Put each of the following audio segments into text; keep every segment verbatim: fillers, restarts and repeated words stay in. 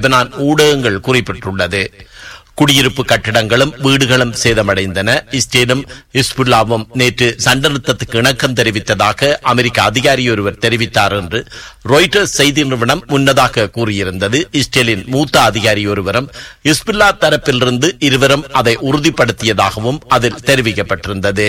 Lebanon ஊடகங்கள் குறிப்பிட்டுள்ளது. குடியிருப்பு கட்டிடங்களும் வீடுகளும் சேதமடைந்தன. இஸ்ரேலும் ஹிஸ்புல்லாவும் நேற்று சண்டை நிறுத்தத்துக்கு இணக்கம் தெரிவித்ததாக அமெரிக்க அதிகாரி ஒருவர் தெரிவித்தார் என்று ராய்ட்டர்ஸ் செய்தி நிறுவனம் முன்னதாக கூறியிருந்தது. இஸ்ரேலின் மூத்த அதிகாரி ஒருவரும் ஹிஸ்புல்லா தரப்பிலிருந்து இருவரும் அதை உறுதிப்படுத்தியதாகவும் அதில் தெரிவிக்கப்பட்டிருந்தது.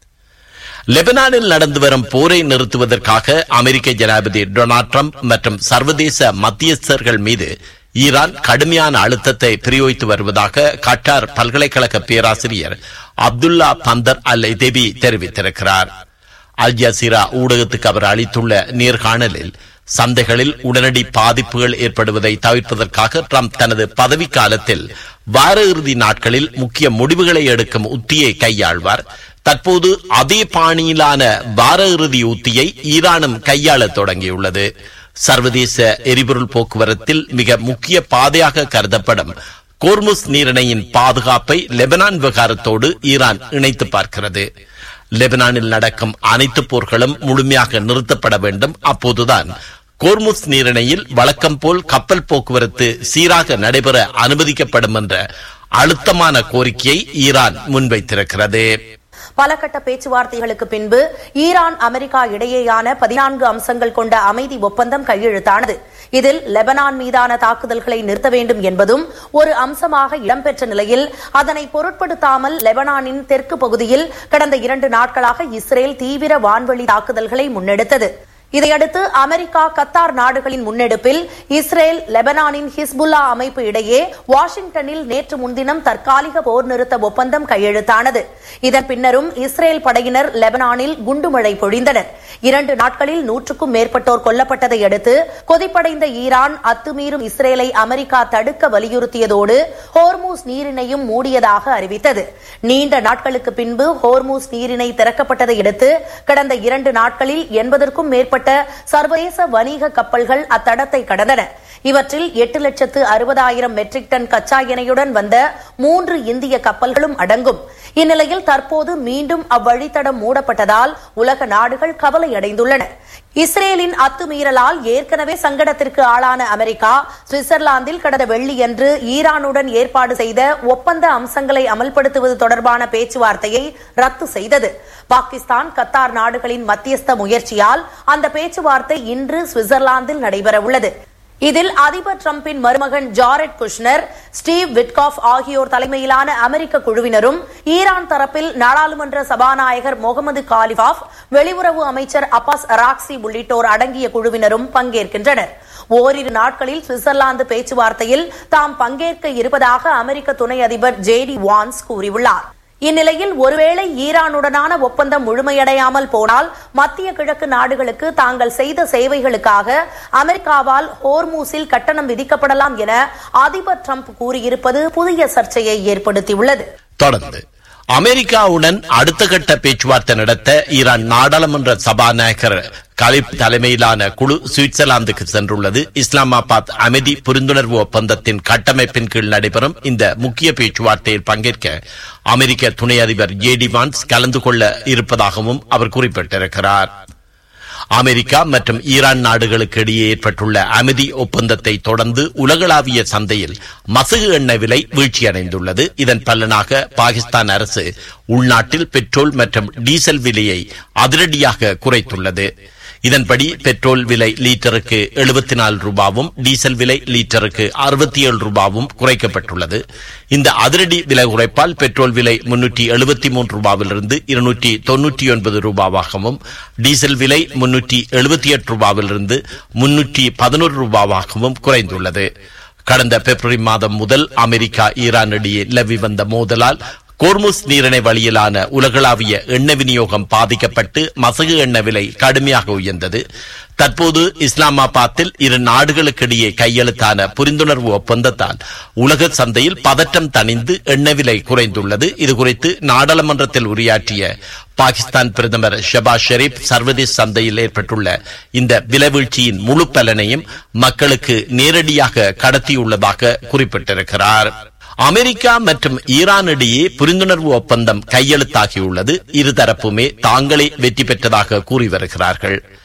லெபனானில் நடந்து வரும் போரை நிறுத்துவதற்காக அமெரிக்க ஜனாதிபதி டொனால்ட் ட்ரம்ப் மற்றும் சர்வதேச மத்தியஸ்தர்கள் மீது ஈரான் கடுமையான அழுத்தத்தை பிரயோகித்து வருவதாக கட்டார் பல்கலைக்கழக பேராசிரியர் அப்துல்லா பந்தர் அல் இதேபி தெரிவித்திருக்கிறார். அல் ஜசீரா ஊடகத்துக்கு அவர் அளித்துள்ள நேர்காணலில் சந்தைகளில் உடனடி பாதிப்புகள் ஏற்படுவதை தவிர்ப்பதற்காக ட்ரம்ப் தனது பதவி காலத்தில் வார இறுதி நாட்களில் முக்கிய முடிவுகளை எடுக்கும் உத்தியை கையாள்வார். தற்போது அதே பாணியிலான வார இறுதி உத்தியை ஈரானும் கையாள தொடங்கியுள்ளது. சர்வதேச எரிபொருள் போக்குவரத்தில் மிக முக்கிய பாதையாக கருதப்படும் கோர்முஸ் நீரிணையின் பாதுகாப்பை லெபனான் விவகாரத்தோடு ஈரான் இணைத்து பார்க்கிறது. லெபனானில் நடக்கும் அனைத்து போர்களும் முழுமையாக நிறுத்தப்பட வேண்டும். அப்போதுதான் கோர்முஸ் நீரிணையில் வழக்கம் போல் கப்பல் போக்குவரத்து சீராக நடைபெற அனுமதிக்கப்படும் என்ற அழுத்தமான கோரிக்கையை ஈரான் முன்வைத்திருக்கிறது. பல கட்ட பேச்சுவார்த்தைகளுக்கு பின்பு ஈரான் அமெரிக்கா இடையேயான பதினான்கு அம்சங்கள் கொண்ட அமைதி ஒப்பந்தம் கையெழுத்தானது. இதில் லெபனான் மீதான தாக்குதல்களை நிறுத்த வேண்டும் என்பதும் ஒரு அம்சமாக இடம்பெற்ற நிலையில் அதனை பொருட்படுத்தாமல் லெபனானின் தெற்கு பகுதியில் கடந்த இரண்டு நாட்களாக இஸ்ரேல் தீவிர வான்வழி தாக்குதல்களை முன்னெடுத்தது. இதையடுத்து அமெரிக்கா கத்தார் நாடுகளின் முன்னெடுப்பில் இஸ்ரேல் லெபனானின் ஹிஸ்புல்லா அமைப்பு இடையே வாஷிங்டனில் நேற்று முன்தினம் தற்காலிக போர் நிறுத்த ஒப்பந்தம் கையெழுத்தானது. இதன் பின்னரும் இஸ்ரேல் படையினர் லெபனானில் குண்டுமழை பொழிந்தனர். இரண்டு நாட்களில் நூற்றுக்கும் மேற்பட்டோர் கொல்லப்பட்டதை அடுத்து கொதிப்படைந்த ஈரான் அத்துமீறும் இஸ்ரேலை அமெரிக்கா தடுக்க வலியுறுத்தியதோடு ஹோர்மூஸ் நீரிணையும் மூடியதாக அறிவித்தது. நீண்ட நாட்களுக்கு பின்பு ஹோர்மூஸ் நீரிணை திறக்கப்பட்டதை அடுத்து கடந்த இரண்டு நாட்களில் எண்பதற்கும் மேற்பட்ட சர்வதேச வணிக கப்பல்கள் அத்தடத்தை கடந்தன. இவற்றில் எட்டு லட்சத்து அறுபதாயிரம் மெட்ரிக் டன் கச்சா எண்ணெயுடன் வந்த மூன்று இந்திய கப்பல்களும் அடங்கும். இந்நிலையில் தற்போது மீண்டும் அவ்வழித்தடம் மூடப்பட்டதால் உலக நாடுகள் கவலையடைந்துள்ளன. இஸ்ரேலின் அத்துமீறலால் ஏற்கனவே சங்கடத்திற்கு ஆளான அமெரிக்கா சுவிட்சர்லாந்தில் கடந்த வெள்ளியன்று ஈரானுடன் ஏற்பாடு செய்த ஒப்பந்த அம்சங்களை அமல்படுத்துவது தொடர்பான பேச்சுவார்த்தையை ரத்து செய்தது. பாகிஸ்தான் கத்தார் நாடுகளின் மத்தியஸ்த முயற்சியால் அந்த பேச்சுவார்த்தை இன்று சுவிட்சர்லாந்தில் நடைபெறவுள்ளது. இதில் அதிபர் டிரம்பின் மருமகன் ஜாரெட் குஷ்னர், ஸ்டீவ் விட்காஃப் ஆகியோர் தலைமையிலான அமெரிக்க குழுவினரும் ஈரான் தரப்பில் நாடாளுமன்ற சபாநாயகர் முகமது காலிபாஃப், வெளியுறவு அமைச்சர் அப்பாஸ் அராக்சி உள்ளிட்டோர் அடங்கிய குழுவினரும் பங்கேற்கின்றனர். ஓரிரு நாட்களில் சுவிட்சர்லாந்து பேச்சுவார்த்தையில் தாம் பங்கேற்க இருப்பதாக அமெரிக்க துணை அதிபர் ஜே டி வான்ஸ் கூறியுள்ளார். இந்நிலையில் ஒருவேளை ஈரானுடனான ஒப்பந்தம் முழுமையடையாமல் போனால் மத்திய கிழக்கு நாடுகளுக்கு தாங்கள் செய்த சேவைகளுக்காக அமெரிக்காவால் ஹோர்மூஸில் கட்டணம் விதிக்கப்படலாம் என அதிபர் டிரம்ப் கூறியிருப்பது புதிய சர்ச்சையை ஏற்படுத்தியுள்ளது. தொடர்ந்து அமெரிக்காவுடன் அடுத்த கட்ட பேச்சுவார்த்தை நடத்த ஈரான் நாடாளுமன்ற சபாநாயகர் கலிப் தலைமையிலான குழு சுவிட்சர்லாந்துக்கு சென்றுள்ளது. இஸ்லாமாபாத் அமைதி புரிந்துணர்வு ஒப்பந்தத்தின் கட்டமைப்பின் கீழ் நடைபெறும் இந்த முக்கிய பேச்சுவார்த்தையில் பங்கேற்க அமெரிக்க துணை அதிபர் ஜே டி வான்ஸ் கலந்து கொள்ள இருப்பதாகவும் அவர் குறிப்பிட்டிருக்கிறார். அமெரிக்கா மற்றும் ஈரான் நாடுகளுக்கு இடையே ஏற்பட்டுள்ள அமைதி ஒப்பந்தத்தை தொடர்ந்து உலகளாவிய சந்தையில் மசகு எண்ணெய் விலை வீழ்ச்சியடைந்துள்ளது. இதன் பலனாக பாகிஸ்தான் அரசு உள்நாட்டில் பெட்ரோல் மற்றும் டீசல் விலையை அதிரடியாக குறைத்துள்ளது. இதன்படி பெட்ரோல் விலை லீட்டருக்கு எழுபத்தி நாலு ரூபாவும் டீசல் விலை லீட்டருக்கு அறுபத்தி ஏழு ரூபாவும் குறைக்கப்பட்டுள்ளது. இந்த அதிரடி விலை குறைப்பால் பெட்ரோல் விலை முன்னூற்றி எழுபத்தி மூன்று ரூபாவிலிருந்து இருநூற்றி தொன்னூற்றி ஒன்பது ரூபாவாகவும் டீசல் விலை முன்னூற்றி எழுபத்தி எட்டு ரூபாவிலிருந்து முன்னூற்றி பதினோரு ரூபாவாகவும் குறைந்துள்ளது. கடந்த பிப்ரவரி மாதம் முதல் அமெரிக்கா ஈரான் இடையே நிலவி வந்த மோதலால் கோர்முஸ் நீரிணை வழியிலான உலகளாவிய எண்ணெய் விநியோகம் பாதிக்கப்பட்டு மசகு எண்ணெய் விலை கடுமையாக உயர்ந்தது. தற்போது இஸ்லாமாபாத்தில் இரு நாடுகளுக்கிடையே கையெழுத்தான புரிந்துணர்வு ஒப்பந்தத்தால் உலக சந்தையில் பதற்றம் தணிந்து எண்ணெய் விலை குறைந்துள்ளது. இதுகுறித்து நாடாளுமன்றத்தில் உரையாற்றிய பாகிஸ்தான் பிரதமர் ஷபாஸ் ஷெரீப் சர்வதேச சந்தையில் ஏற்பட்டுள்ள இந்த விலை வீழ்ச்சியின் முழு பலனையும் மக்களுக்கு நேரடியாக கடத்தியுள்ளதாக குறிப்பிட்டிருக்கிறார். அமெரிக்கா மற்றும் ஈரான் இடையே புரிந்துணர்வு ஒப்பந்தம் கையெழுத்தாகியுள்ளது. இருதரப்புமே தாங்களே வெற்றி பெற்றதாக கூறி வருகிறார்கள்.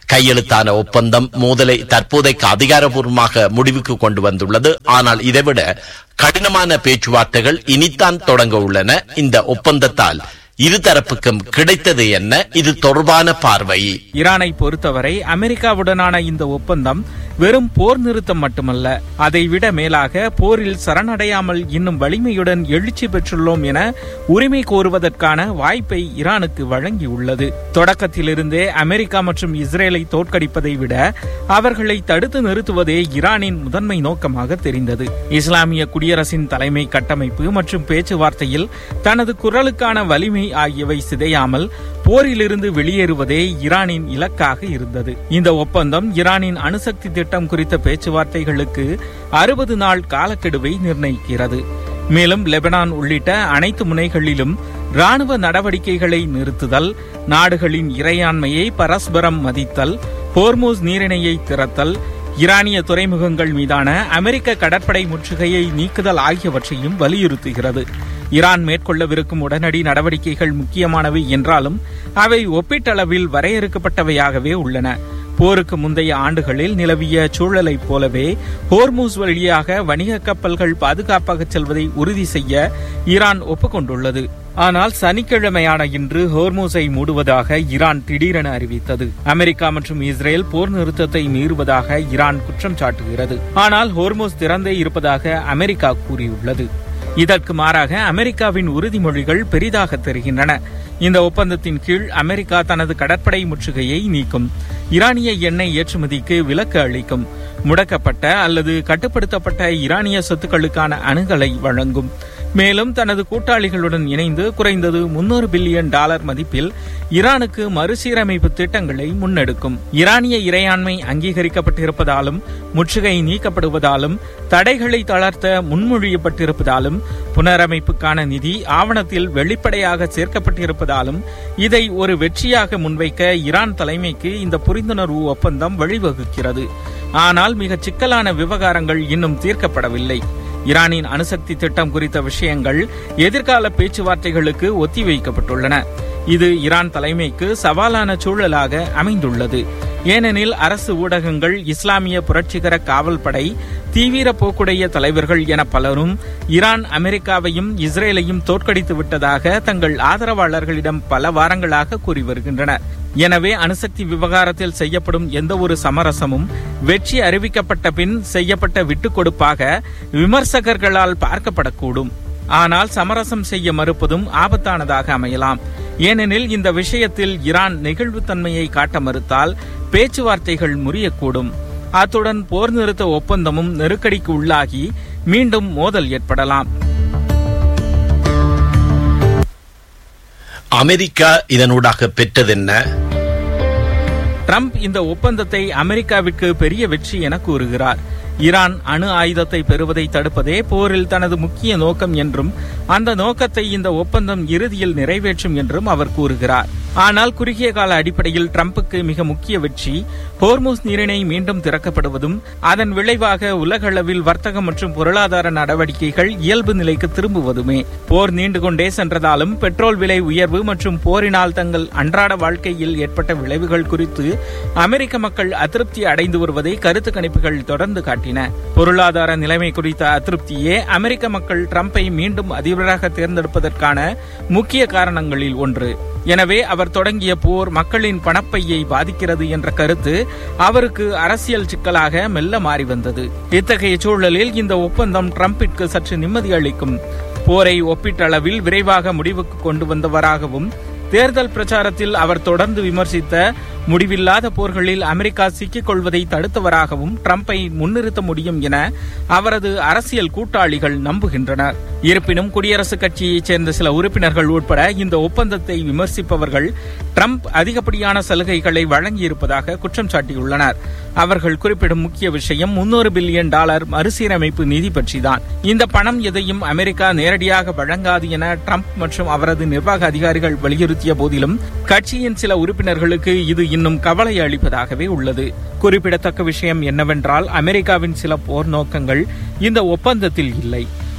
கையெழுத்தான ஒப்பந்தம் மோதலை தற்போதைக்கு அதிகாரப்பூர்வமாக முடிவுக்கு கொண்டு வந்துள்ளது. ஆனால் இதைவிட கடினமான பேச்சுவார்த்தைகள் இனித்தான் தொடங்க உள்ளன. இந்த ஒப்பந்தத்தால் இருதரப்புக்கும் கிடைத்தது என்ன? இது தொடர்பான பார்வை. ஈரானை பொறுத்தவரை அமெரிக்காவுடனான இந்த ஒப்பந்தம் வெறும் போர் நிறுத்தம் மட்டுமல்ல, அதைவிட மேலாக போரில் சரணடையாமல் இன்னும் வலிமையுடன் எழுச்சி பெற்றுள்ளோம் என உரிமை கோருவதற்கான வாய்ப்பை ஈரானுக்கு வழங்கியுள்ளது. தொடக்கத்திலிருந்தே அமெரிக்கா மற்றும் இஸ்ரேலை தோற்கடிப்பதை விட அவர்களை தடுத்து நிறுத்துவதே ஈரானின் முதன்மை நோக்கமாக தெரிந்தது. இஸ்லாமிய குடியரசின் தலைமை கட்டமைப்பு மற்றும் பேச்சுவார்த்தையில் தனது குரலுக்கான வலிமை ஆகியவை சிதையாமல் போரிலிருந்து வெளியேறுவதே ஈரானின் இலக்காக இருந்தது. இந்த ஒப்பந்தம் ஈரானின் அணுசக்தி திட்டம் குறித்த பேச்சுவார்த்தைகளுக்கு அறுபது நாள் காலக்கெடுவை நிர்ணயிக்கிறது. மேலும் லெபனான் உள்ளிட்ட அனைத்து முனைகளிலும் ராணுவ நடவடிக்கைகளை நிறுத்துதல், நாடுகளின் இறையாண்மையை பரஸ்பரம் மதித்தல், ஹோர்மூஸ் நீரிணையை திறத்தல், ஈரானிய துறைமுகங்கள் மீதான அமெரிக்க கடற்படை முற்றுகையை நீக்குதல் ஆகியவற்றையும் வலியுறுத்துகிறது. ஈரான் மேற்கொள்ளவிருக்கும் உடனடி நடவடிக்கைகள் முக்கியமானவை என்றாலும் அவை ஒப்பீட்டளவில் வரையறுக்கப்பட்டவையாகவே உள்ளன. போருக்கு முந்தைய ஆண்டுகளில் நிலவிய சூழலைப் போலவே ஹோர்மூஸ் வழியாக வணிக கப்பல்கள் பாதுகாப்பாக செல்வதை உறுதி செய்ய ஈரான் ஒப்புக்கொண்டுள்ளது. ஆனால் சனிக்கிழமையான இன்று ஹோர்மூஸை மூடுவதாக ஈரான் திடீரென அறிவித்தது. அமெரிக்கா மற்றும் இஸ்ரேல் போர் நிறுத்தத்தை மீறுவதாக ஈரான் குற்றம் சாட்டுகிறது. ஆனால் ஹோர்மூஸ் திறந்தே இருப்பதாக அமெரிக்கா கூறியுள்ளது. இதற்கு மாறாக அமெரிக்காவின் உறுதிமொழிகள் பெரிதாக தெரிகின்றன. இந்த ஒப்பந்தத்தின் கீழ் அமெரிக்கா தனது கடற்படை முற்றுகையை நீக்கும், ஈரானிய எண்ணெய் ஏற்றுமதிக்கு விலக்கு அளிக்கும், முடக்கப்பட்ட அல்லது கட்டுப்படுத்தப்பட்ட ஈரானிய சொத்துக்களுக்கான அணுகலை வழங்கும், மேலும் தனது கூட்டாளிகளுடன் இணைந்து குறைந்தது முன்னூறு பில்லியன் டாலர் மதிப்பில் ஈரானுக்கு மறுசீரமைப்பு திட்டங்களை முன்னெடுக்கும். ஈரானிய இறையாண்மை அங்கீகரிக்கப்பட்டிருப்பதாலும் முற்றுகை நீக்கப்படுவதாலும் தடைகளை தளர்த்த முன்மொழியப்பட்டிருப்பதாலும் புனரமைப்புக்கான நிதி ஆவணத்தில் வெளிப்படையாக சேர்க்கப்பட்டிருப்பதாலும் இதை ஒரு வெற்றியாக முன்வைக்க ஈரான் தலைமைக்கு இந்த புரிந்துணர்வு ஒப்பந்தம் வழிவகுக்கிறது. ஆனால் மிக சிக்கலான விவகாரங்கள் இன்னும் தீர்க்கப்படவில்லை. ஈரானின் அணுசக்தி திட்டம் குறித்த விஷயங்கள் எதிர்கால பேச்சுவார்த்தைகளுக்கு ஒத்திவைக்கப்பட்டுள்ளன. இது ஈரான் தலைமைக்கு சவாலான சூழலாக அமைந்துள்ளது. ஏனெனில் அரசு ஊடகங்கள், இஸ்லாமிய புரட்சிகர காவல் படை, தீவிர போக்குடைய தலைவர்கள் என பலரும் ஈரான் அமெரிக்காவையும் இஸ்ரேலையும் தோற்கடித்து விட்டதாக தங்கள் ஆதரவாளர்களிடம் பல வாரங்களாக கூறி வருகின்றனர். எனவே அணுசக்தி விவகாரத்தில் செய்யப்படும் எந்த ஒரு சமரசமும் வெற்றி அறிவிக்கப்பட்ட பின் செய்யப்பட்ட விட்டுக் கொடுப்பாக விமர்சகர்களால் பார்க்கப்படக்கூடும். ஆனால் சமரசம் செய்ய மறுப்பதும் ஆபத்தானதாக அமையலாம். ஏனெனில் இந்த விஷயத்தில் ஈரான் நெகிழ்வுத்தன்மையை காட்ட மறுத்தால் பேச்சுவார்த்தைகள் முறியக்கூடும். அத்துடன் போர் நிறுத்த ஒப்பந்தமும் நெருக்கடிக்கு உள்ளாகி மீண்டும் மோதல் ஏற்படலாம். அமெரிக்கா இதனூடாக பெற்றதென்ன? ட்ரம்ப் இந்த ஒப்பந்தத்தை அமெரிக்காவிற்கு பெரிய வெற்றி என கூறுகிறார். ஈரான் அணு ஆயுதத்தை பெறுவதை தடுப்பதே போரில் தனது முக்கிய நோக்கம் என்றும் அந்த நோக்கத்தை இந்த ஒப்பந்தம் இறுதியில் நிறைவேற்றும் என்றும் அவர் கூறுகிறார். ஆனால் குறுகிய கால அடிப்படையில் ட்ரம்புக்கு மிக முக்கிய வெற்றி ஹோர்மூஸ் நீரிணை மீண்டும் திறக்கப்படுவதும் அதன் விளைவாக உலகளவில் வர்த்தகம் மற்றும் பொருளாதார நடவடிக்கைகள் இயல்பு நிலைக்கு திரும்புவதுமே. போர் நீண்டு கொண்டே சென்றதாலும் பெட்ரோல் விலை உயர்வு மற்றும் போரினால் தங்கள் அன்றாட வாழ்க்கையில் ஏற்பட்ட விளைவுகள் குறித்து அமெரிக்க மக்கள் அதிருப்தி அடைந்து வருவதை கருத்து கணிப்புகள் தொடர்ந்து காட்டின. பொருளாதார நிலைமை குறித்த அதிருப்தியே அமெரிக்க மக்கள் ட்ரம்பை மீண்டும் அதிபராக தேர்ந்தெடுப்பதற்கான முக்கிய காரணங்களில் ஒன்று. எனவே அவர் தொடங்கிய போர் மக்களின் பணப்பையை பாதிக்கிறது என்ற கருத்து அவருக்கு அரசியல் சிக்கலாக மெல்ல மாறி வந்தது. இத்தகைய சூழலில் இந்த ஒப்பந்தம் ட்ரம்பிற்கு சற்று நிம்மதி அளிக்கும். போரை ஒப்பீட்டளவில் விரைவாக முடிவுக்கு கொண்டு வந்தவராகவும் தேர்தல் பிரச்சாரத்தில் அவர் தொடர்ந்து விமர்சித்த முடிவில்லாத போர்களில் அமெரிக்கா சிக்கிக் கொள்வதை தடுத்தவராகவும் ட்ரம்பை முன்னிறுத்த முடியும் என அவரது அரசியல் கூட்டாளிகள் நம்புகின்றனர். இருப்பினும் குடியரசுக் கட்சியைச் சேர்ந்த சில உறுப்பினர்கள் உட்பட இந்த ஒப்பந்தத்தை விமர்சிப்பவர்கள் ட்ரம்ப் அதிகப்படியான சலுகைகளை வழங்கியிருப்பதாக குற்றம் சாட்டியுள்ளனர். அவர்கள் குறிப்பிடும் முக்கிய விஷயம் முன்னூறு பில்லியன் டாலர் மறுசீரமைப்பு நிதி பற்றிதான். இந்த பணம் எதையும் அமெரிக்கா நேரடியாக வழங்காது என ட்ரம்ப் மற்றும் அவரது நிர்வாக அதிகாரிகள் வலியுறுத்திய போதிலும் கட்சியின் சில உறுப்பினர்களுக்கு இது இன்னும் கவலை அளிப்பதாகவே உள்ளது. குறிப்பிடத்தக்க விஷயம் என்னவென்றால் அமெரிக்காவின் சில போர் நோக்கங்கள் இந்த ஒப்பந்தத்தில் இல்லை.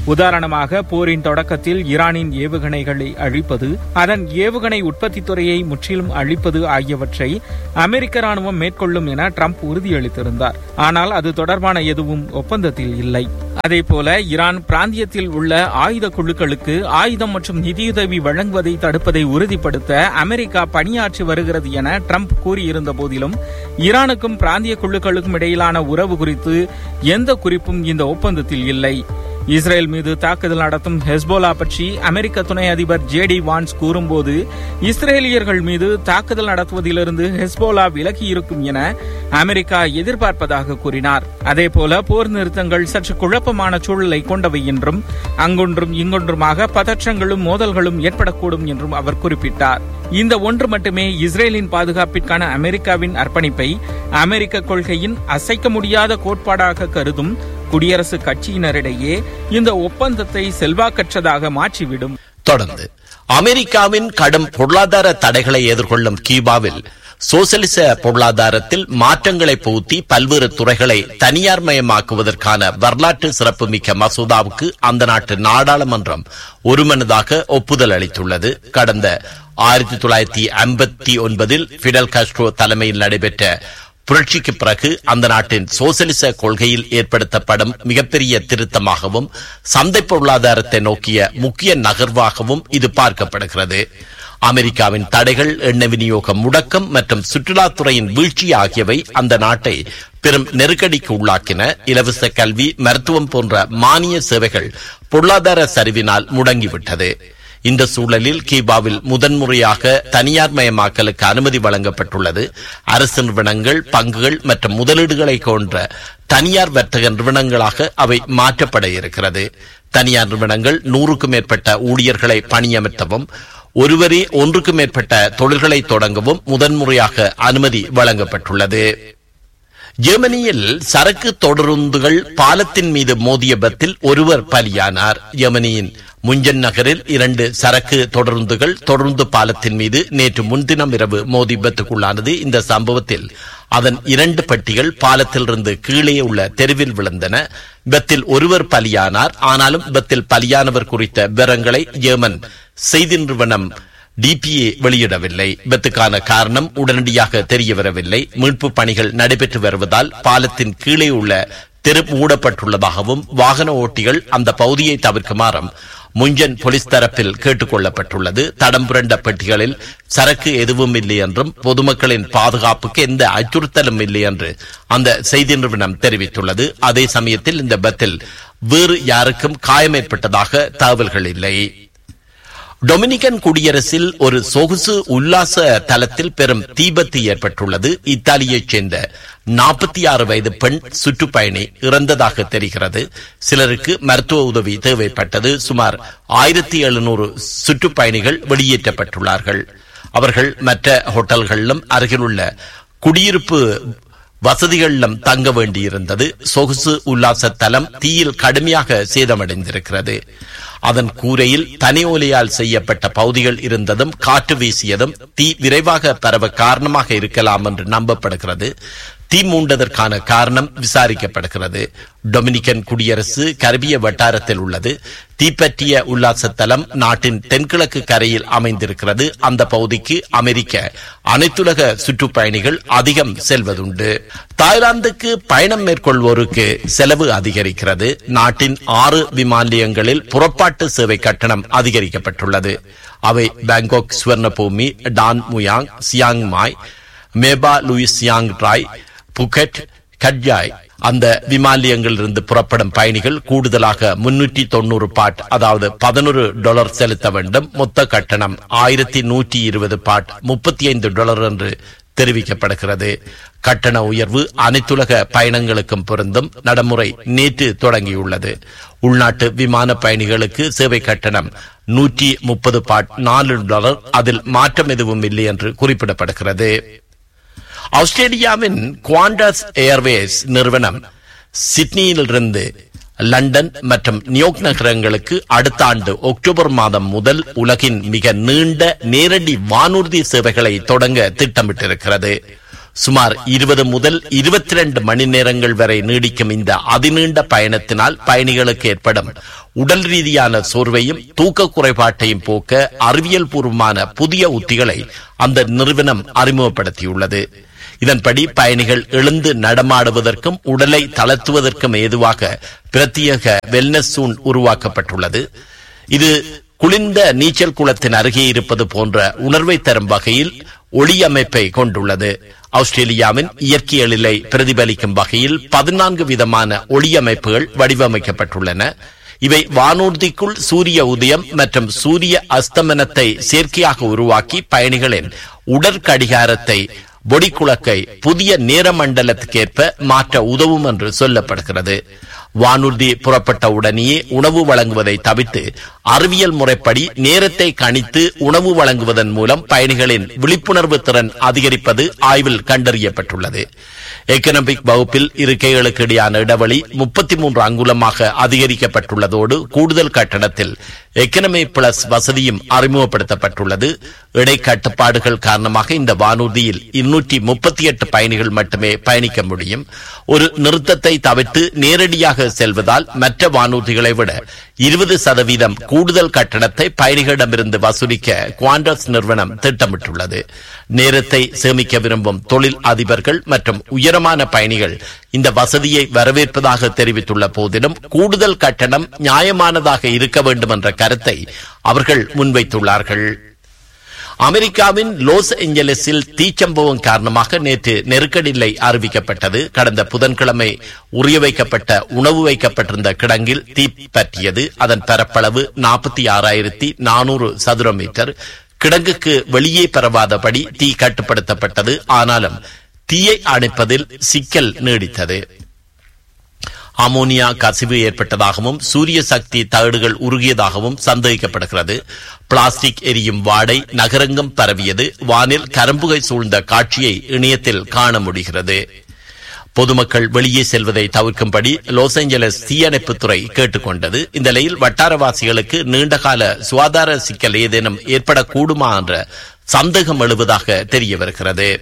உதாரணமாக போரின் தொடக்கத்தில் ஈரானின் ஏவுகணைகளை அழிப்பது, அதன் ஏவுகணை உற்பத்தி துறையை முற்றிலும் அழிப்பது ஆகியவற்றை அமெரிக்க ராணுவம் மேற்கொள்ளும் என ட்ரம்ப் உறுதியளித்திருந்தார். ஆனால் அது தொடர்பான எதுவும் ஒப்பந்தத்தில் இல்லை. அதேபோல ஈரான் பிராந்தியத்தில் உள்ள ஆயுத குழுக்களுக்கு ஆயுதம் மற்றும் நிதியுதவி வழங்குவதை தடுப்பதை உறுதிப்படுத்த அமெரிக்கா பணியாற்றி வருகிறது என ட்ரம்ப் கூறியிருந்த போதிலும் ஈரானுக்கும் பிராந்திய குழுக்களுக்கும் இடையிலான உறவு குறித்து எந்த குறிப்பும் இந்த ஒப்பந்தத்தில் இல்லை. இஸ்ரேல் மீது தாக்குதல் நடத்தும் ஹெஸ்போலா பற்றி அமெரிக்க துணை அதிபர் ஜே டி வான்ஸ் கூறும்போது இஸ்ரேலியர்கள் மீது தாக்குதல் நடத்துவதிலிருந்து ஹெஸ்போலா விலகி இருக்கும் என அமெரிக்கா எதிர்பார்ப்பதாக கூறினார். அதேபோல போர் நிறுத்தங்கள் சற்று குழப்பமான சூழலை கொண்டவை என்றும் அங்கொன்றும் இங்கொன்றுமாக பதற்றங்களும் மோதல்களும் ஏற்படக்கூடும் என்றும் அவர் குறிப்பிட்டார். இந்த ஒன்று மட்டுமே இஸ்ரேலின் பாதுகாப்பிற்கான அமெரிக்காவின் அர்ப்பணிப்பை அமெரிக்க கொள்கையின் அசைக்க முடியாத கோட்பாடாக கருதும் குடியரசுக் கட்சியினரிடையே இந்த ஒப்பந்தத்தை செல்வாக்கற்றதாக மாற்றிவிடும். தொடர்ந்து அமெரிக்காவின் கடும் பொருளாதார தடைகளை எதிர்கொள்ளும் கியூபாவில் சோசலிச பொருளாதாரத்தில் மாற்றங்களை புகுத்தி பல்வேறு துறைகளை தனியார் மயமாக்குவதற்கான வரலாற்று சிறப்புமிக்க மசோதாவுக்கு அந்த நாட்டு நாடாளுமன்றம் ஒருமனதாக ஒப்புதல் அளித்துள்ளது. கடந்த ஆயிரத்தி தொள்ளாயிரத்தி ஐம்பத்தி ஒன்பதில் பிடல் காஸ்ட்ரோ தலைமையில் நடைபெற்ற புரட்சிக்கு பிறகு அந்த நாட்டின் சோசலிச கொள்கையில் ஏற்படுத்தப்படும் மிகப்பெரிய திருத்தமாகவும் சந்தை பொருளாதாரத்தை நோக்கிய முக்கிய நகர்வாகவும் இது பார்க்கப்படுகிறது. அமெரிக்காவின் தடைகள், எண்ணெய் விநியோக முடக்கம் மற்றும் சுற்றுலாத்துறையின் வீழ்ச்சி ஆகியவை அந்த நாட்டை பெரும் நெருக்கடிக்கு உள்ளாக்கின. இலவச கல்வி, மருத்துவம் போன்ற மானிய சேவைகள் பொருளாதார சரிவினால் முடங்கிவிட்டது. இந்த சூழலில் கியூபாவில் முதன்முறையாக தனியார் மயமாக்கலுக்கு அனுமதி வழங்கப்பட்டுள்ளது. அரசு நிறுவனங்கள், பங்குகள் மற்றும் முதலீடுகளை கொண்ட தனியார் வர்த்தக நிறுவனங்களாக அவை மாற்றப்பட இருக்கிறது. தனியார் நிறுவனங்கள் நூறுக்கும் மேற்பட்ட ஊழியர்களை பணியமர்த்தவும் ஒருவரே ஒன்றுக்கும் மேற்பட்ட தொழில்களை தொடங்கவும் முதன்முறையாக அனுமதி வழங்கப்பட்டுள்ளது. ஜெர்மனியில் சரக்கு தொடருந்துகள் பாலத்தின் மீது மோதிய விபத்தில் ஒருவர் பலியானார். ஜெர்மனியின் முஞ்சன் நகரில் இரண்டு சரக்கு தொடருந்துகள் தொடர்ந்து பாலத்தின் மீது நேற்று முன்தினம் இரவு மோதி விபத்துக்குள்ளானது. இந்த சம்பவத்தில் அதன் இரண்டு பெட்டிகள் பாலத்திலிருந்து கீழே உள்ள தெருவில் விழுந்தன. விபத்தில் ஒருவர் பலியானார். ஆனாலும் விபத்தில் பலியானவர் குறித்த விவரங்களை ஜெர்மன் செய்தி நிறுவனம் டிபிஏ வெளியிடவில்லை. விபத்துக்கான காரணம் உடனடியாக தெரியவரவில்லை. மீட்பு பணிகள் நடைபெற்று வருவதால் பாலத்தின் கீழே உள்ள தெரு மூடப்பட்டுள்ளதாகவும் வாகன ஓட்டிகள் அந்த பகுதியை தவிர்க்குமாறும் முஞ்சன் போலீஸ் தரப்பில் கேட்டுக் கொள்ளப்பட்டுள்ளது. தடம் புரண்ட பெட்டிகளில் சரக்கு எதுவும் இல்லை என்றும் பொதுமக்களின் பாதுகாப்புக்கு எந்த அச்சுறுத்தலும் இல்லை என்று அந்த செய்தி நிறுவனம் தெரிவித்துள்ளது. அதே சமயத்தில் இந்த விபத்தில் வேறு யாருக்கும் காயம் ஏற்பட்டதாக தகவல்கள் இல்லை. டொமினிகன் குடியரசில் ஒரு சொகுசு உல்லாச தலத்தில் பெரும் தீபத்து ஏற்பட்டுள்ளது. இத்தாலியைச் சேர்ந்த நாற்பத்தி ஆறு வயது பெண் சுற்றுப்பயணி இறந்ததாக தெரிகிறது. சிலருக்கு மருத்துவ உதவி தேவைப்பட்டது. சுமார் ஆயிரத்தி எழுநூறு சுற்றுப்பயணிகள் வெளியேற்றப்பட்டுள்ளார்கள். அவர்கள் மற்ற ஹோட்டல்களிலும் அருகிலுள்ள குடியிருப்பு வசதிகளிலும் தங்க வேண்டியிருந்தது. சொகுசு உல்லாச தலம் தீயில் கடுமையாக சேதமடைந்திருக்கிறது. அதன் கூரையில் தனி ஓலையால் செய்யப்பட்ட பகுதிகள் இருந்ததும் காற்று வீசியதும் தீ விரைவாக பரவ காரணமாக இருக்கலாம் என்று நம்பப்படுகிறது. தீ மூண்டதற்கான காரணம் விசாரிக்கப்படுகிறது. டொமினிகன் குடியரசு கரிபிய வட்டாரத்தில் உள்ளது. தீப்பற்றிய உல்லாச தலம் நாட்டின் தென்கிழக்கு கரையில் அமைந்திருக்கிறது. அந்த பகுதிக்கு அமெரிக்க அனைத்துலக சுற்றுப்பயணிகள் அதிகம் செல்வதுண்டு. தாய்லாந்துக்கு பயணம் மேற்கொள்வோருக்கு செலவு அதிகரிக்கிறது. நாட்டின் ஆறு விமான நிலையங்களில் புறப்பாட்டு சேவை கட்டணம் அதிகரிக்கப்பட்டுள்ளது. அவை Bangkok, Suvarnabhumi, Don முயாங், Chiang Mai, மேபா Lewis Chiang Rai, Phuket, கட்ஜாய். அந்த விமானியங்களிலிருந்து புறப்படும் பயணிகள் கூடுதலாக முன்னூற்றி தொண்ணூறு பாட் அதாவது பதினொரு டாலர் செலுத்த வேண்டும். மொத்த கட்டணம் ஆயிரத்தி நூற்றி இருபது பாட் முப்பத்தி ஐந்து டாலர் என்று தெரிவிக்கப்படுகிறது. கட்டண உயர்வு அனைத்துலக பயணங்களுக்கும் பொருந்தும். நடைமுறை நேற்று தொடங்கியுள்ளது. உள்நாட்டு விமான பயணிகளுக்கு சேவை கட்டணம் நூற்றி முப்பது பாட் நாலு டாலர். அதில் மாற்றம் எதுவும் இல்லை என்று குறிப்பிடப்படுகிறது. ஆஸ்திரேலியாவின் குவாண்டஸ் ஏர்வேஸ் நிறுவனம் சிட்னியிலிருந்து லண்டன் மற்றும் நியூயார்க் நகரங்களுக்கு அடுத்த ஆண்டு அக்டோபர் மாதம் முதல் உலகின் மிக நீண்ட நேரடி வானூர்தி சேவைகளை தொடங்க திட்டமிட்டிருக்கிறது. சுமார் இருபது முதல் இருபத்தி இரண்டு மணி நேரங்கள் வரை நீடிக்கும் இந்த அதிநீண்ட பயணத்தினால் பயணிகளுக்கு ஏற்படும் உடல் ரீதியான சோர்வையும் தூக்க குறைபாட்டையும் போக்க அறிவியல் பூர்வமான புதிய உத்திகளை அந்த நிறுவனம் அறிமுகப்படுத்தியுள்ளது. இதன்படி பயணிகள் எழுந்து நடமாடுவதற்கும் உடலை தளர்த்துவதற்கும் ஏதுவாக பிரத்யேக வெல்னஸ் சூன் உருவாக்கப்பட்டுள்ளது. இது குளிர்ந்த நீச்சல் குளத்தின் அருகே இருப்பது போன்ற உணர்வை தரும் வகையில் ஒளி அமைப்பை கொண்டுள்ளது. ஆஸ்திரேலியாவின் இயற்கையலிலை பிரதிபலிக்கும் வகையில் பதினான்கு விதமான ஒளி அமைப்புகள் வடிவமைக்கப்பட்டுள்ளன. இவை வானூர்திக்குள் சூரிய உதயம் மற்றும் சூரிய அஸ்தமனத்தை செயற்கையாக உருவாக்கி பயணிகளின் உடற்கடிகாரத்தை பொடிக்குளக்கை புதிய நேர மண்டலத்துக்கேற்ப மாற்ற உதவும் என்று சொல்லப்படுகிறது. வானூர்தி புறப்பட்ட உடனேயே உணவு வழங்குவதை தவிர்த்து அறிவியல் முறைப்படி நேரத்தை கணித்து உணவு வழங்குவதன் மூலம் பயணிகளின் விழிப்புணர்வு திறன் அதிகரிப்பது ஆய்வில் கண்டறியப்பட்டுள்ளது. எக்கனாமிக் வகுப்பில் இருக்கைகளுக்கு இடையான இடைவெளி முப்பத்தி மூன்று அங்குலமாக அதிகரிக்கப்பட்டுள்ளதோடு கூடுதல் கட்டணத்தில் எக்கனமி பிளஸ் வசதியும் அறிமுகப்படுத்தப்பட்டுள்ளது. இடை கட்டுப்பாடுகள் காரணமாக இந்த வானூர்தியில் இருநூற்றி முப்பத்தி எட்டு பயணிகள் மட்டுமே பயணிக்க முடியும். ஒரு நிறுத்தத்தை தவிர்த்து நேரடியாக செல்வதால் மற்ற வானூர்திகளை விட இருபது சதவீதம் கூடுதல் கட்டணத்தை பயணிகளிடமிருந்து வசூலிக்க குவாண்டஸ் நிறுவனம் திட்டமிட்டுள்ளது. நேரத்தை சேமிக்க விரும்பும் தொழில் அதிபர்கள் மற்றும் உயரமான பயணிகள் இந்த வசதியை வரவேற்பதாக தெரிவித்துள்ள போதிலும் கூடுதல் கட்டணம் நியாயமானதாக இருக்க வேண்டும் என்ற கருத்தை அவர்கள் முன்வைத்துள்ளார்கள். அமெரிக்காவின் லாஸ் ஏஞ்சலஸில் தீச்சம்பவம் காரணமாக நேற்று நெருக்கடி நிலை அறிவிக்கப்பட்டது. கடந்த புதன்கிழமை உரிய வைக்கப்பட்ட உணவு வைக்கப்பட்டிருந்த கிடங்கில் தீ பற்றியது. அதன் பரப்பளவு நாற்பத்தி ஆறாயிரத்தி நானூறு சதுர மீட்டர். கிடங்குக்கு வெளியே பரவாதபடி தீ கட்டுப்படுத்தப்பட்டது. ஆனாலும் தீயை அணைப்பதில் சிக்கல் நீடித்தது. அமோனியா கசிவு ஏற்பட்டதாகவும் சூரிய சக்தி தகடுகள் உருகியதாகவும் சந்தேகிக்கப்படுகிறது. பிளாஸ்டிக் எரியும் வாடை நகரெங்கும் பரவியது. வானில் கரும்புகை சூழ்ந்த காட்சியை இணையத்தில் காண முடிகிறது. பொதுமக்கள் வெளியே செல்வதை தவிர்க்கும்படி லாஸ் ஏஞ்சலஸ் தீயணைப்புத்துறை கேட்டுக்கொண்டது. இந்த நிலையில் வட்டாரவாசிகளுக்கு நீண்டகால சுகாதார சிக்கல் ஏதேனும் ஏற்படக்கூடுமா என்ற சந்தேகம் எழுவதாக தெரிய வருகிறது.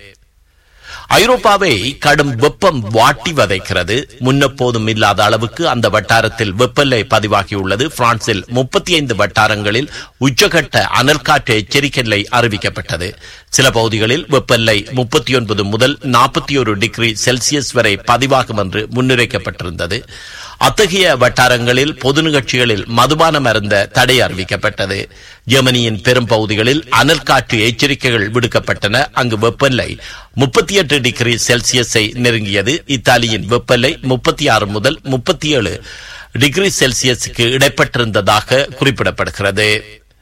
ஐரோப்பாவை கடும் வெப்பம் வாட்டி வதைக்கிறது. முன்னெப்போதும் இல்லாத அளவுக்கு அந்த வட்டாரத்தில் வெப்பநிலை பதிவாகியுள்ளது. பிரான்சில் முப்பத்தி ஐந்து வட்டாரங்களில் உச்சகட்ட அனல் காற்று எச்சரிக்கை நிலை அறிவிக்கப்பட்டது. சில பகுதிகளில் வெப்பநிலை முப்பத்தி ஒன்பது முதல் நாற்பத்தி ஒரு டிகிரி செல்சியஸ் வரை பதிவாகும் என்று முன்னுரைக்கப்பட்டிருந்தது. அத்தகைய வட்டாரங்களில் பொது நிகழ்ச்சிகளில் மதுபானம் அருந்த தடை அறிவிக்கப்பட்டது. ஜெர்மனியின் பெரும் பகுதிகளில் அனல் காற்று எச்சரிக்கைகள் விடுக்கப்பட்டன. அங்கு வெப்பநிலை முப்பத்தி எட்டு டிகிரி செல்சியஸை நெருங்கியது. இத்தாலியின் வெப்பநிலை முப்பத்தி ஆறு முதல் முப்பத்தி ஏழு டிகிரி செல்சியஸுக்கு இடைப்பட்டிருந்ததாக குறிப்பிடப்படுகிறது.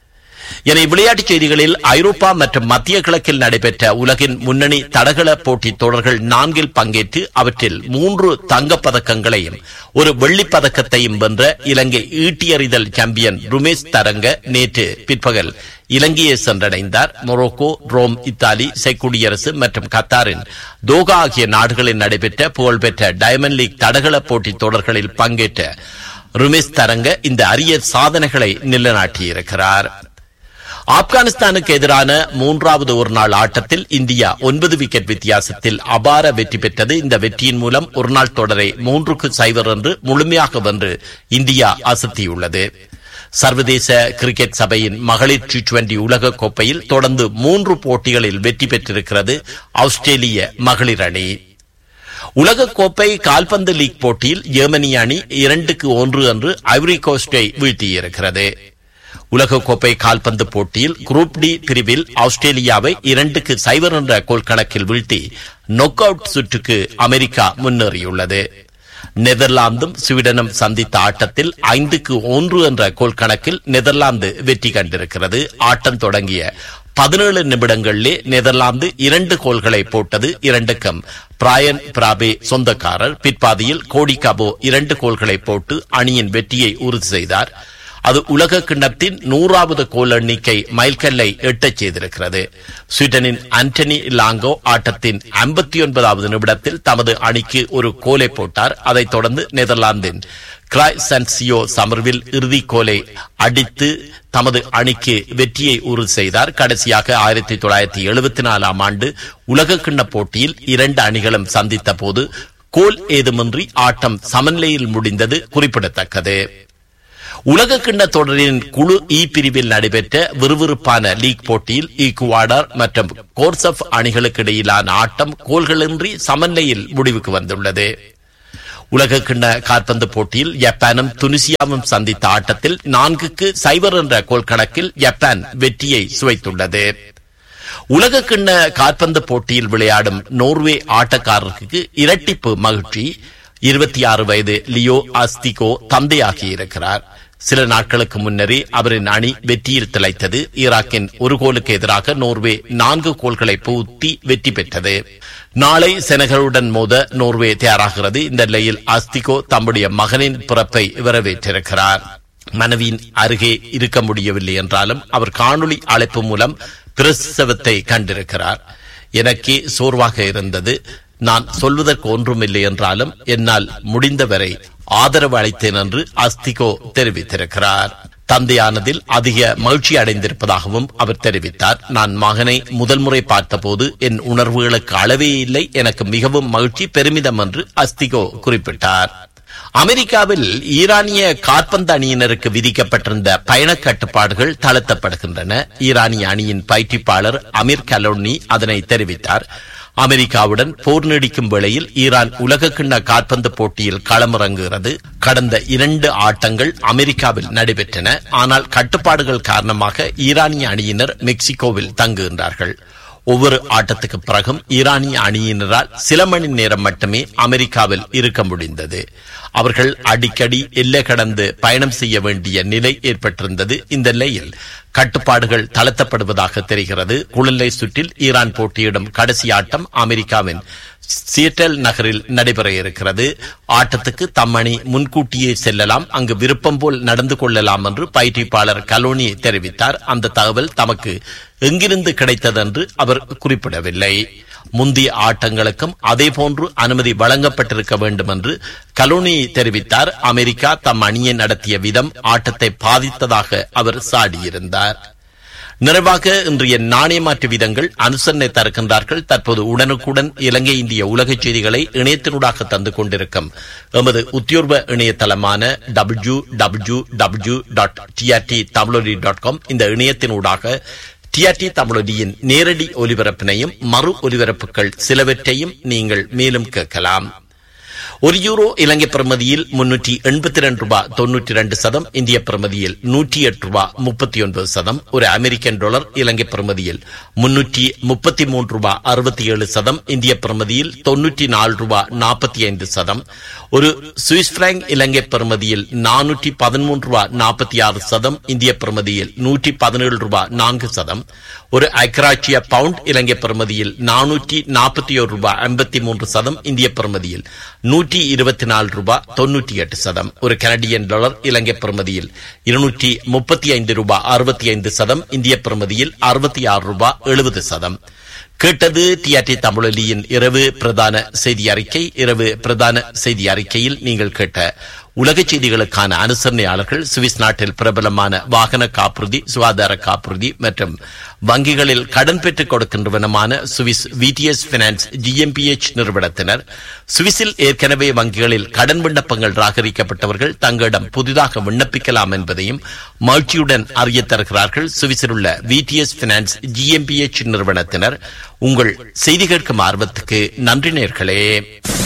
என விளையாட்டுச் செய்திகளில் ஐரோப்பா மற்றும் மத்திய கிழக்கில் நடைபெற்ற உலகின் முன்னணி தடகள போட்டித் தொடர்கள் நான்கில் பங்கேற்று அவற்றில் மூன்று தங்கப் பதக்கங்களையும் ஒரு வெள்ளிப் பதக்கத்தையும் வென்ற இலங்கை ஈட்டியறிதல் சாம்பியன் ருமேஷ் தரங்க நேற்று பிற்பகல் இலங்கையை சென்றடைந்தார். மொரோக்கோ, ரோம், இத்தாலி, செக் குடியரசு மற்றும் கத்தாரின் தோகா ஆகிய நாடுகளில் நடைபெற்ற புகழ்பெற்ற டயமண்ட் லீக் தடகள போட்டித் தொடர்களில் பங்கேற்ற ருமேஷ் தரங்க இந்த அரிய சாதனைகளை நிலைநாட்டியிருக்கிறார். ஆப்கானிஸ்தானுக்கு எதிரான மூன்றாவது ஒருநாள் ஆட்டத்தில் இந்தியா ஒன்பது விக்கெட் வித்தியாசத்தில் அபார வெற்றி பெற்றது. இந்த வெற்றியின் மூலம் ஒருநாள் தொடரை மூன்றுக்கு சைவர் என்று முழுமையாக வென்று இந்தியா அசத்தியுள்ளது. சர்வதேச கிரிக்கெட் சபையின் மகளிர் டி டுவெண்டி உலக கோப்பையில் தொடர்ந்து மூன்று போட்டிகளில் வெற்றி பெற்றிருக்கிறது ஆஸ்திரேலிய மகளிர் அணி. உலகக்கோப்பை கால்பந்து லீக் போட்டியில் ஜெர்மனி அணி இரண்டுக்கு ஒன்று என்று ஐவரி கோஸ்டை வீழ்த்தியிருக்கிறது. உலகக்கோப்பை கால்பந்து போட்டியில் குரூப் டி பிரிவில் ஆஸ்திரேலியாவை இரண்டுக்கு சைவர் என்ற கோல் கணக்கில் வீழ்த்தி நொக் அவுட் சுற்றுக்கு அமெரிக்கா முன்னேறியுள்ளது. நெதர்லாந்தும் ஸ்வீடனும் சந்தித்த ஆட்டத்தில் ஐந்துக்கு ஒன்று என்ற கோல் கணக்கில் நெதர்லாந்து வெற்றி கண்டிருக்கிறது. ஆட்டம் தொடங்கிய பதினேழு நிமிடங்களிலே நெதர்லாந்து இரண்டு கோல்களை போட்டது. இரண்டுக்கும் பிராயன் பிராபே சொந்தக்காரர். பிற்பாதியில் கோடி கபோ இரண்டு கோல்களை போட்டு அணியின் வெற்றியை உறுதி செய்தார். அது உலக கிண்ணத்தின் நூறாவது கோல் எண்ணிக்கை மைல்கல்லை எட்டச் செய்திருக்கிறது. ஸ்வீடனின் ஆண்டனி லாங்கோ ஆட்டத்தின் ஐம்பத்தி ஒன்பதாவது நிமிடத்தில் தமது அணிக்கு ஒரு கோலை போட்டார். அதைத் தொடர்ந்து நெதர்லாந்தின் கிரைசன்சியோ சமர்வில் இறுதி கோலை அடித்து தமது அணிக்கு வெற்றியை உறுதி செய்தார். கடைசியாக ஆயிரத்தி தொள்ளாயிரத்தி எழுபத்தி நாலாம் ஆண்டு உலக கிண்ண போட்டியில் இரண்டு அணிகளும் சந்தித்த போது கோல் ஏதுமின்றி ஆட்டம் சமநிலையில் முடிந்தது குறிப்பிடத்தக்கது. உலக கிண்ண தொடரின் குழு இ பிரிவில் நடைபெற்ற விறுவிறுப்பான லீக் போட்டியில் ஈக்குவாடர் மற்றும் கோர்சப் அணிகளுக்கு இடையிலான ஆட்டம் கோல்களின்றி சமநிலையில் முடிவுக்கு வந்துள்ளது. உலக கிண்ண கால்பந்து போட்டியில் ஜப்பானும் துனிசியாவும் சந்தித்த ஆட்டத்தில் நான்குக்கு சைபர் என்ற கோல் கணக்கில் ஜப்பான் வெற்றியை சுவைத்துள்ளது. உலக கிண்ண கால்பந்து போட்டியில் விளையாடும் நோர்வே ஆட்டக்காரருக்கு இரட்டிப்பு மகிழ்ச்சி. இருபத்தி ஆறு வயது லியோ அஸ்திகோ தந்தையாகியிருக்கிறார். சில நாட்களுக்கு முன்னரே அவரின் அணி வெற்றியில் திளைத்தது. ஈராக்கின் ஒரு கோலுக்கு எதிராக நோர்வே நான்கு கோல்களை புகுத்தி வெற்றி பெற்றது. நாளை செனகலுடன் மோத நோர்வே தயாராகிறது. இந்த நிலையில் அஸ்திகோ தம்முடைய மகனின் பிறப்பை வரவேற்றிருக்கிறார். மனைவியின் அருகே இருக்க முடியவில்லை என்றாலும் அவர் காணொளி அழைப்பு மூலம் பிரசவத்தை கண்டிருக்கிறார். எனக்கே சோர்வாக இருந்தது. நான் சொல்வதற்கு ஒன்றுமில்லை என்றாலும் என்னால் முடிந்தவரை ஆதரவு அளித்தேன் என்று அஸ்திகோ தெரிவித்திருக்கிறார். தந்தையானதில் அதிக மகிழ்ச்சி அடைந்திருப்பதாகவும் அவர் தெரிவித்தார். நான் மகனை முதல் முறை பார்த்தபோது என் உணர்வுகளுக்கு அளவே இல்லை. எனக்கு மிகவும் மகிழ்ச்சி, பெருமிதம் என்று அஸ்திகோ குறிப்பிட்டார். அமெரிக்காவில் ஈரானிய கால்பந்து அணியினருக்கு விதிக்கப்பட்டிருந்த பயண கட்டுப்பாடுகள் தளர்த்தப்படுகின்றன. ஈரானிய அணியின் பயிற்சிப்பாளர் அமீர் கலோனி அதனை தெரிவித்தார். அமெரிக்காவுடன் போர் நீடிக்கும் வேளையில் ஈரான் உலக கிண்ண கால்பந்து போட்டியில் களமிறங்குகிறது. கடந்த இரண்டு ஆட்டங்கள் அமெரிக்காவில் நடைபெற்றன. ஆனால் கட்டுப்பாடுகள் காரணமாக ஈரானிய அணியினர் மெக்சிகோவில் தங்குகின்றார்கள். ஒவ்வொரு ஆட்டத்துக்கு பிறகும் ஈரானிய அணியினரால் சில மணி நேரம் மட்டுமே அமெரிக்காவில் இருக்க முடிந்தது. அவர்கள் அடிக்கடி எல்லை கடந்து பயணம் செய்ய வேண்டிய நிலை ஏற்பட்டிருந்தது. இந்த நிலையில் கட்டுப்பாடுகள் தளர்த்தப்படுவதாக தெரிகிறது. குழந்தை சுற்றில் ஈரான் போட்டியிடும் கடைசி ஆட்டம் அமெரிக்காவின் சியட்டல் நகரில் நடைபெற இருக்கிறது. ஆட்டத்துக்கு தம்மணி முன்கூட்டியே செல்லலாம், அங்கு விருப்பம் போல் நடந்து கொள்ளலாம் என்று பயிற்சிப்பாளர் கலோனி தெரிவித்தார். அந்த தகவல் தமக்கு எங்கிருந்து கிடைத்தது என்று அவர் குறிப்பிடவில்லை. முந்தைய ஆட்டங்களுக்கும் அதே போன்று அனுமதி வழங்கப்பட்டிருக்க வேண்டும் என்று கலோனி தெரிவித்தார். அமெரிக்கா தம் அணியை நடத்திய விதம் ஆட்டத்தை பாதித்ததாக அவர் சாடியிருந்தார். நிறைவாக இன்றைய நாணய மாற்று வீதங்கள் அனுசரணை தருகின்றார்கள். தற்போது உடனுக்குடன் இலங்கை இந்திய உலக செய்திகளை இணையத்தினூடாக தந்து கொண்டிருக்கும் எமது உத்தியோர்வ இணையதளமான W W W dot TRT தமிழொலி டாட் காம் இந்த இணையத்தினூடாக டிஆர்டி தமிழொலியின் நேரடி ஒலிபரப்பினையும் மறு ஒலிபரப்புகள் சிலவற்றையும் நீங்கள் மேலும் கேட்கலாம். ஒரு யூரோ இலங்கை பிரமதியில் முன்னூற்றி எண்பத்தி இரண்டு ரூபாய் தொன்னூற்றி இரண்டு சதம், இந்திய பிரமதியில் நூற்றி எட்டு ரூபாய் முப்பத்தி ஒன்பது சதம். ஒரு அமெரிக்கன் டாலர் இலங்கை பிரமதியில் முன்னூற்றி முப்பத்தி மூன்று ரூபாய் அறுபத்தி ஏழு சதம், இந்திய பிரமதியில் தொன்னூற்றி நாலு ரூபாய் நாற்பத்தி ஐந்து சதம். ஒரு சுவிஸ் பிராங்க் இலங்கை பிரமதியில் நானூற்றி பதிமூன்று ரூபாய் நாற்பத்தி ஆறு சதம், இந்திய பிரமதியில் நூற்றி பதினேழு ரூபாய் நான்கு சதம். ஒரு ஐக்கிராட்சிய பவுண்ட் இலங்கை பிரமதியில் நானூற்றி நாற்பத்தி ஒரு ரூபாய் ஐம்பத்தி மூன்று சதம், இந்திய பிரமதியில் நூற்றி இருபத்தி நாலு ரூபாய் தொன்னூற்றி எட்டு சதம். ஒரு கனடியன் டாலர் இலங்கை பிரமதியில் இருநூற்றி முப்பத்தி ஐந்து ரூபாய் அறுபத்தி ஐந்து சதம், இந்திய பிரமதியில் அறுபத்தி ஆறு ரூபாய் எழுபது சதம். கேட்டது டிஆர்டி தமிழொலியின் இரவு பிரதான செய்தி அறிக்கை. இரவு பிரதான செய்தி அறிக்கையில் நீங்கள் கேட்ட உலக செய்திகளுக்கான அனுசரணையாளர்கள் சுவிஸ் நாட்டில் பிரபலமான வாகன காப்புறுதி, சுகாதார காப்புறுதி மற்றும் வங்கிகளில் கடன் பெற்றுக் கொடுக்கின்றவனமான சுவிஸ் விடிஎஸ் பினான்ஸ் ஜிஎம்பிஎச் நிறுவனத்தினர். சுவிஸில் ஏற்கனவே வங்கிகளில் கடன் விண்ணப்பங்கள் ராகரிக்கப்பட்டவர்கள் தங்களிடம் புதிதாக விண்ணப்பிக்கலாம் என்பதையும் மகிழ்ச்சியுடன் அறிய தருகிறார்கள். சுவிஸில் உள்ள விடிஎஸ் பினான்ஸ் ஜிஎம்பிஎச் நிறுவனத்தினர். உங்கள் செய்தி கேட்கும் ஆர்வத்துக்கு நன்றி நேயர்களே.